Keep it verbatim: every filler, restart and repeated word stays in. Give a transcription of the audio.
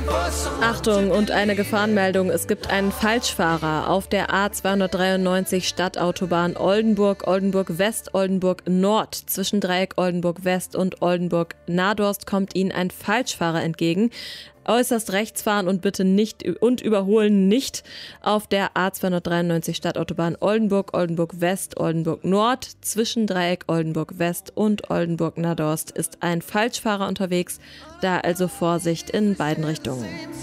Achtung und eine Gefahrenmeldung. Es gibt einen Falschfahrer auf der A zweihundertdreiundneunzig Stadtautobahn Oldenburg, Oldenburg West, Oldenburg Nord. Zwischen Dreieck Oldenburg West und Oldenburg Nadorst kommt Ihnen ein Falschfahrer entgegen. Äußerst rechts fahren und bitte nicht und überholen nicht auf der A zweihundertdreiundneunzig Stadtautobahn Oldenburg, Oldenburg West, Oldenburg Nord. Zwischen Dreieck Oldenburg West und Oldenburg Nadorst ist ein Falschfahrer unterwegs. Da also Vorsicht in beiden Richtungen.